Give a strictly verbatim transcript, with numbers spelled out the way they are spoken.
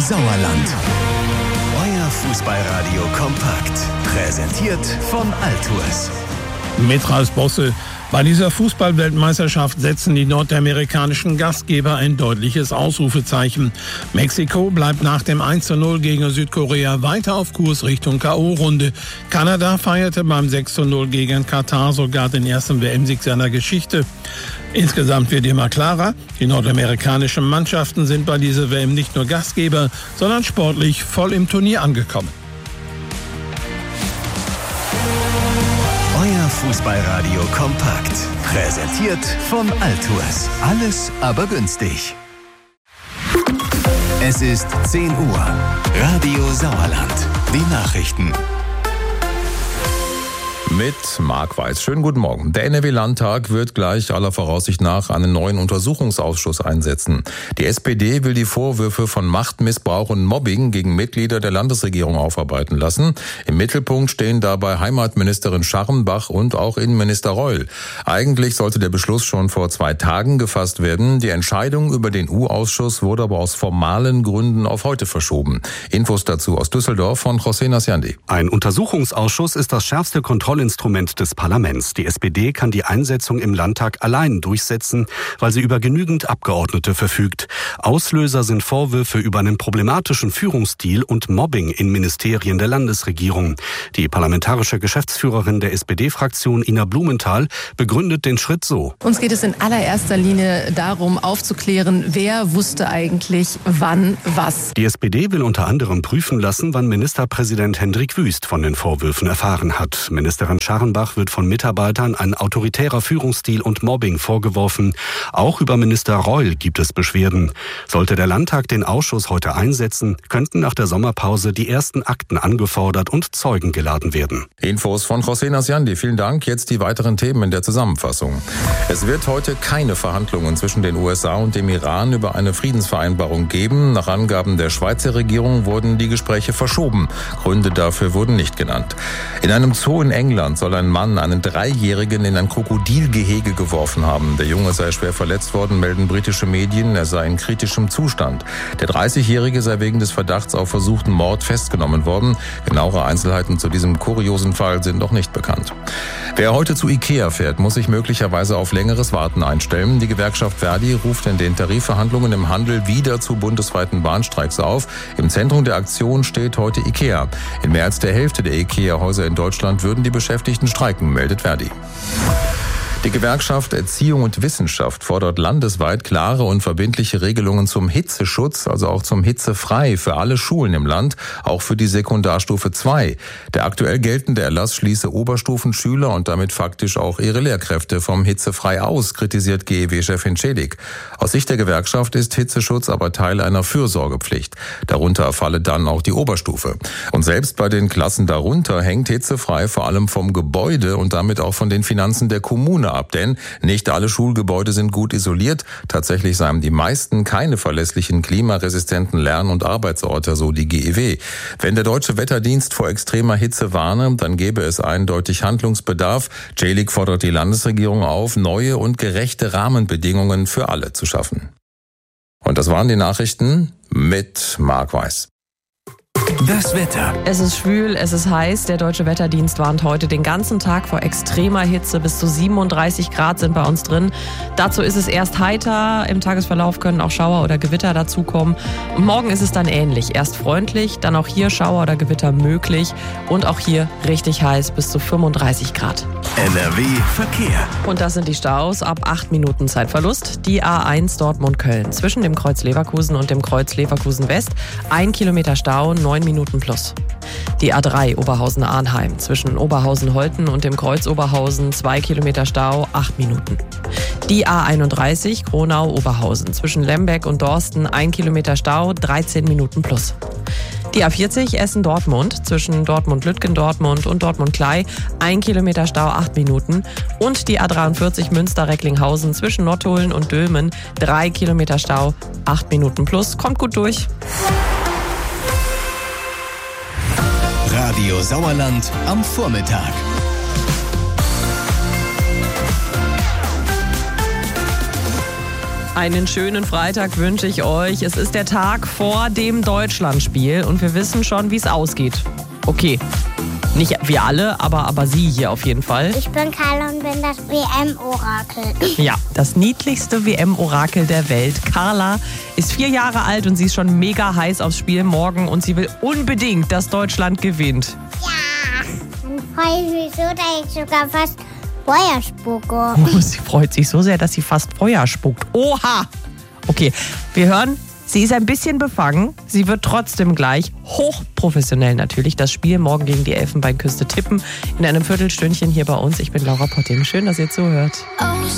Sauerland. Euer Fußballradio kompakt. Präsentiert von Altours. Mit Ralf Bosse. Bei dieser Fußballweltmeisterschaft setzen die nordamerikanischen Gastgeber ein deutliches Ausrufezeichen. Mexiko bleibt nach dem eins zu null gegen Südkorea weiter auf Kurs Richtung K O-Runde. Kanada feierte beim sechs zu null gegen Katar sogar den ersten W M-Sieg seiner Geschichte. Insgesamt wird immer klarer, die nordamerikanischen Mannschaften sind bei dieser W M nicht nur Gastgeber, sondern sportlich voll im Turnier angekommen. Euer Fußballradio kompakt. Präsentiert von Altours. Alles aber günstig. Es ist zehn Uhr. Radio Sauerland. Die Nachrichten. Mit Marc Weiß. Schönen guten Morgen. Der N R W-Landtag wird gleich aller Voraussicht nach einen neuen Untersuchungsausschuss einsetzen. Die S P D will die Vorwürfe von Machtmissbrauch und Mobbing gegen Mitglieder der Landesregierung aufarbeiten lassen. Im Mittelpunkt stehen dabei Heimatministerin Scharrenbach und auch Innenminister Reul. Eigentlich sollte der Beschluss schon vor zwei Tagen gefasst werden. Die Entscheidung über den U-Ausschuss wurde aber aus formalen Gründen auf heute verschoben. Infos dazu aus Düsseldorf von José Nasciandi. Ein Untersuchungsausschuss ist das schärfste Kontrollinstrument des Parlaments. Die S P D kann die Einsetzung im Landtag allein durchsetzen, weil sie über genügend Abgeordnete verfügt. Auslöser sind Vorwürfe über einen problematischen Führungsstil und Mobbing in Ministerien der Landesregierung. Die parlamentarische Geschäftsführerin der S P D-Fraktion Ina Blumenthal begründet den Schritt so. Uns geht es in allererster Linie darum, aufzuklären, wer wusste eigentlich wann was. Die S P D will unter anderem prüfen lassen, wann Ministerpräsident Hendrik Wüst von den Vorwürfen erfahren hat. Ministerin Scharrenbach wird von Mitarbeitern ein autoritärer Führungsstil und Mobbing vorgeworfen. Auch über Minister Reul gibt es Beschwerden. Sollte der Landtag den Ausschuss heute einsetzen, könnten nach der Sommerpause die ersten Akten angefordert und Zeugen geladen werden. Infos von José Nasciandi. Vielen Dank. Jetzt die weiteren Themen in der Zusammenfassung. Es wird heute keine Verhandlungen zwischen den U S A und dem Iran über eine Friedensvereinbarung geben. Nach Angaben der Schweizer Regierung wurden die Gespräche verschoben. Gründe dafür wurden nicht genannt. In einem Zoo in England soll ein Mann einen Dreijährigen in ein Krokodilgehege geworfen haben. Der Junge sei schwer verletzt worden, melden britische Medien. Er sei in kritischem Zustand. Der dreißigjährige sei wegen des Verdachts auf versuchten Mord festgenommen worden. Genauere Einzelheiten zu diesem kuriosen Fall sind noch nicht bekannt. Wer heute zu Ikea fährt, muss sich möglicherweise auf längeres Warten einstellen. Die Gewerkschaft Verdi ruft in den Tarifverhandlungen im Handel wieder zu bundesweiten Bahnstreiks auf. Im Zentrum der Aktion steht heute Ikea. In mehr als der Hälfte der Ikea-Häuser in Deutschland würden die Beschäftigten streiken, meldet Verdi. Die Gewerkschaft Erziehung und Wissenschaft fordert landesweit klare und verbindliche Regelungen zum Hitzeschutz, also auch zum Hitzefrei für alle Schulen im Land, auch für die Sekundarstufe zwei. Der aktuell geltende Erlass schließe Oberstufenschüler und damit faktisch auch ihre Lehrkräfte vom Hitzefrei aus, kritisiert G E W-Chef Hinschedig. Aus Sicht der Gewerkschaft ist Hitzeschutz aber Teil einer Fürsorgepflicht. Darunter falle dann auch die Oberstufe. Und selbst bei den Klassen darunter hängt Hitzefrei vor allem vom Gebäude und damit auch von den Finanzen der Kommune ab, denn nicht alle Schulgebäude sind gut isoliert. Tatsächlich seien die meisten keine verlässlichen klimaresistenten Lern- und Arbeitsorte, so die G E W. Wenn der Deutsche Wetterdienst vor extremer Hitze warne, dann gäbe es eindeutig Handlungsbedarf. Celik fordert die Landesregierung auf, neue und gerechte Rahmenbedingungen für alle zu schaffen. Und das waren die Nachrichten mit Marc Weiß. Das Wetter. Es ist schwül, es ist heiß. Der Deutsche Wetterdienst warnt heute den ganzen Tag vor extremer Hitze. Bis zu siebenunddreißig Grad sind bei uns drin. Dazu ist es erst heiter. Im Tagesverlauf können auch Schauer oder Gewitter dazukommen. Und morgen ist es dann ähnlich. Erst freundlich, dann auch hier Schauer oder Gewitter möglich. Und auch hier richtig heiß, bis zu fünfunddreißig Grad. N R W Verkehr. Und das sind die Staus. Ab acht Minuten Zeitverlust. Die A eins Dortmund-Köln. Zwischen dem Kreuz Leverkusen und dem Kreuz Leverkusen West. Ein Kilometer Stau, neun Minuten plus. Die A drei Oberhausen-Arnheim. Zwischen Oberhausen-Holten und dem Kreuz Oberhausen. Zwei Kilometer Stau, acht Minuten. Die A einunddreißig Kronau-Oberhausen. Zwischen Lembeck und Dorsten. Ein Kilometer Stau, dreizehn Minuten plus. Die A vierzig Essen-Dortmund, zwischen Dortmund-Lütgendortmund und Dortmund-Klei, ein Kilometer Stau, acht Minuten. Und die A dreiundvierzig Münster-Recklinghausen, zwischen Nottuln und Dülmen, drei Kilometer Stau, acht Minuten plus. Kommt gut durch. Radio Sauerland am Vormittag. Einen schönen Freitag wünsche ich euch. Es ist der Tag vor dem Deutschlandspiel und wir wissen schon, wie es ausgeht. Okay, nicht wir alle, aber, aber Sie hier auf jeden Fall. Ich bin Carla und bin das W M-Orakel. Ja, das niedlichste W M-Orakel der Welt. Carla ist vier Jahre alt und sie ist schon mega heiß aufs Spiel morgen und sie will unbedingt, dass Deutschland gewinnt. Ja, dann freue ich mich so, dass ich sogar fast Feuer spucke. Oh, sie freut sich so sehr, dass sie fast Feuer spuckt. Oha! Okay, wir hören, sie ist ein bisschen befangen. Sie wird trotzdem gleich hochprofessionell natürlich das Spiel morgen gegen die Elfenbeinküste tippen. In einem Viertelstündchen hier bei uns. Ich bin Laura Potting. Schön, dass ihr zuhört.